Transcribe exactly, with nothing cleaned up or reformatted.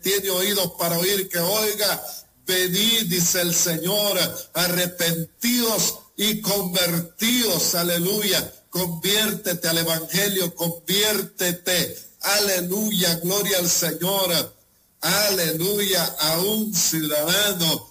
tiene oídos para oír, que oiga. Venid, dice el Señor, arrepentidos y convertidos, aleluya. Conviértete al evangelio, conviértete, aleluya, gloria al Señor, aleluya, a un ciudadano